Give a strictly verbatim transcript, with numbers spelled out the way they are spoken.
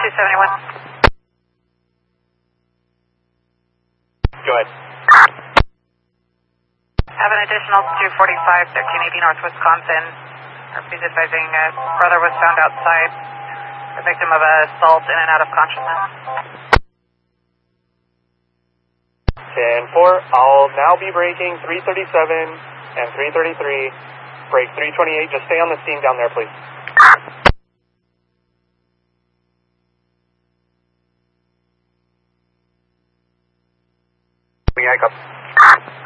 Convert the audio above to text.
two seventy-one. Go ahead. Have an additional two forty-five, thirteen eighty North Wisconsin. Please advising a brother was found outside, the victim of assault in and out of consciousness. ten four, I'll now be braking three thirty-seven and three thirty-three. Brake three twenty-eight, just stay on the scene down there, please. Wing Echo.